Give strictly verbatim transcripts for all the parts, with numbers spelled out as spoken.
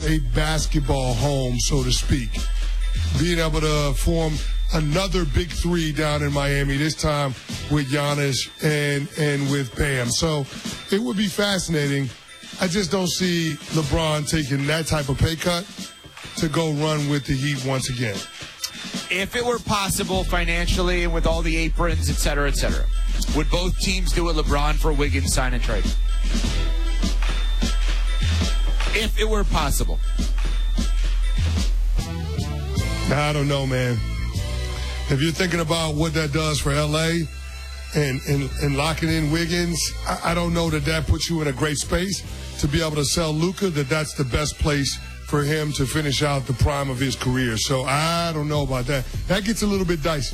a basketball home, so to speak. Being able to form another big three down in Miami, this time with Giannis and, and with Bam. So it would be fascinating. I just don't see LeBron taking that type of pay cut to go run with the Heat once again. If it were possible financially and with all the aprons, et cetera, et cetera, would both teams do a LeBron for Wiggins sign and trade? If it were possible. I don't know, man. If you're thinking about what that does for L A and, and, and locking in Wiggins, I, I don't know that that puts you in a great space to be able to sell Luka, that that's the best place for him to finish out the prime of his career. So I don't know about that. That gets a little bit dicey.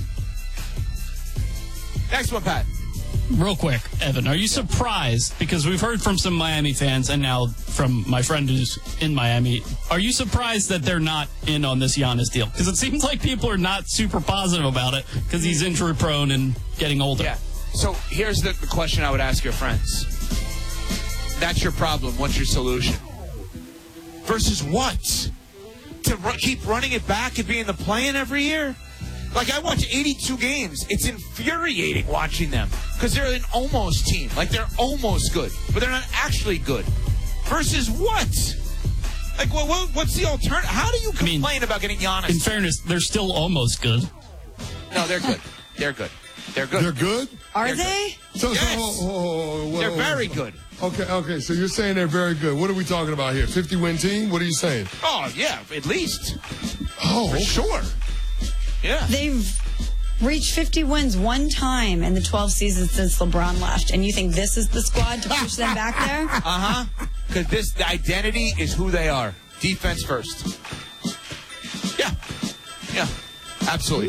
Next one, Pat. Real quick, Evan, are you surprised, because we've heard from some Miami fans and now from my friend who's in Miami, are you surprised that they're not in on this Giannis deal? Because it seems like people are not super positive about it because he's injury prone and getting older. Yeah. So here's the, the question I would ask your friends. That's your problem. What's your solution? Versus what? To ru- keep running it back and being the play-in every year? Like, I watch eighty-two games. It's infuriating watching them because they're an almost team. Like, they're almost good, but they're not actually good. Versus what? Like, what, what, what's the alternative? How do you complain I mean, about getting Giannis? In fairness, they're still almost good. No, they're good. They're good. They're good. They're good? Are they're they? Good. So, yes. so, oh, oh, oh, they're oh, very oh. good. Okay, okay. So you're saying they're very good. What are we talking about here? fifty-win team? What are you saying? Oh, yeah, at least. Oh, For okay. sure. Yeah. They've reached fifty wins one time in the twelve seasons since LeBron left. And you think this is the squad to push them back there? Uh-huh. Because this, the identity is who they are. Defense first. Yeah. Yeah. Absolutely.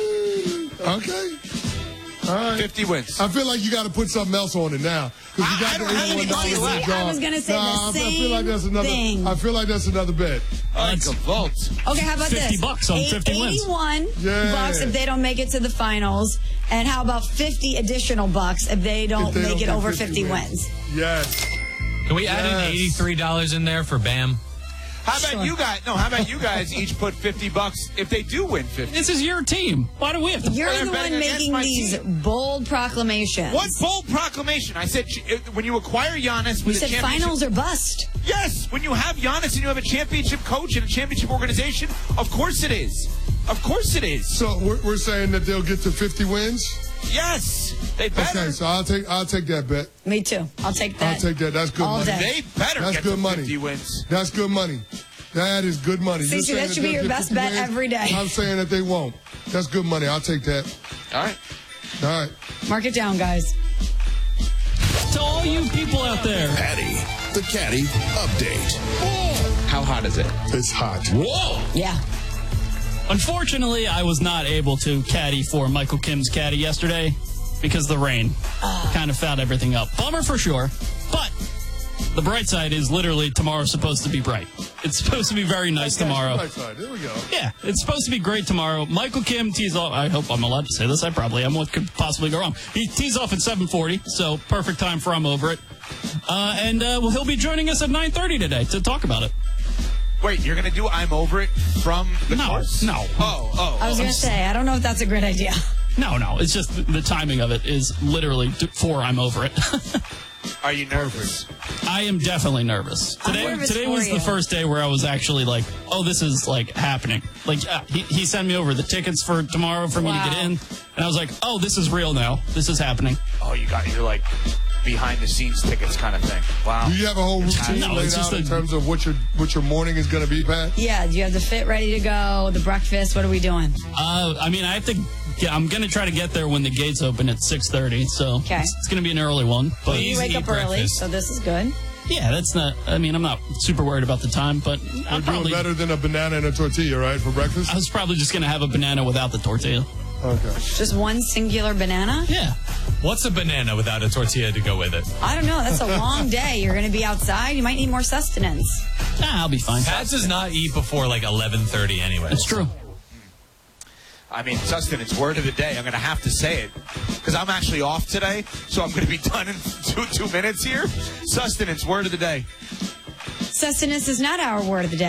Okay. All right. fifty wins. I feel like you got to put something else on it now. Because you I- got I the don't have eighty-one any dollars money in left. the jar. I was gonna say the Nah, I same feel like that's another, thing. I feel like that's another bet. Like a vault. Okay, how about fifty this? bucks on Eight- fifty wins. eighty-one Yeah. bucks if they don't make it to the finals. And how about fifty additional bucks if they don't If they make don't it get over fifty wins? Yes. Can we add Yes. in eighty-three dollars in there for Bam? How about Sure. you guys? No, how about you guys each put fifty bucks if they do win fifty? This is your team. Why do we have to? You're They're the betting one against making my these team. bold proclamations. What bold proclamation? I said uh, when you acquire Giannis You with a said championship. finals or bust. Yes, when you have Giannis and you have a championship coach and a championship organization, of course it is. Of course it is. So we're, we're saying that they'll get to fifty wins? Yes, they better. Okay, so I'll take I'll take that bet. Me too. I'll take that. I'll take that. That's good all money. day. They better That's get good to money. fifty wins. That's good money. That is good money. You're Cece, saying that should be they'll your get best fifty bet wins? every day. I'm saying that they won't. That's good money. I'll take that. All right. All right. Mark it down, guys. To all you people out there. Caddy, the Caddy Update. How hot is it? It's hot. Whoa! Yeah. Unfortunately, I was not able to caddy for Michael Kim's caddy yesterday because the rain kind of fouled everything up. Bummer for sure, but the bright side is literally tomorrow's supposed to be bright. It's supposed to be very nice tomorrow. Right side. There we go. Yeah, it's supposed to be great tomorrow. Michael Kim tees off. I hope I'm allowed to say this. I probably am. What could possibly go wrong? He tees off at seven forty, so perfect time for I'm Over It. Uh, and uh, well, he'll be joining us at nine thirty today to talk about it. Wait, you're going to do I'm Over It from the No, course? no. Oh, oh. I was oh. going to say, I don't know if that's a great idea. No, no. It's just the, the timing of it is literally t- for I'm Over It. Are you nervous? I am definitely nervous. Today, nervous today for was you. the first day where I was actually like, oh, this is like happening. Like uh, he, he sent me over the tickets for tomorrow for me Wow. to get in. And I was like, oh, this is real now. This is happening. Oh, you got your, like, behind-the-scenes tickets kind of thing. Wow. Do you have a whole routine No, laid it's just out in a- terms of what your what your morning is going to be, Pat? Yeah, do you have the fit ready to go? The breakfast? What are we doing? Uh, I mean, I have to. Get, I'm going to try to get there when the gates open at six thirty. So Okay. it's, it's going to be an early one. But You Please wake eat up early, breakfast. so this is good. yeah, that's not. I mean, I'm not super worried about the time, but You're I'm doing probably. better than a banana and a tortilla, right, for breakfast? I was probably just going to have a banana without the tortilla. Okay. Just one singular banana? Yeah. What's a banana without a tortilla to go with it? I don't know. That's a long day. You're going to be outside. You might need more sustenance. Nah, I'll be fine. Pat does not eat before like eleven thirty anyway. It's true. I mean, sustenance, word of the day. I'm going to have to say it because I'm actually off today, so I'm going to be done in two, two minutes here. Sustenance, word of the day. Sustenance is not our word of the day.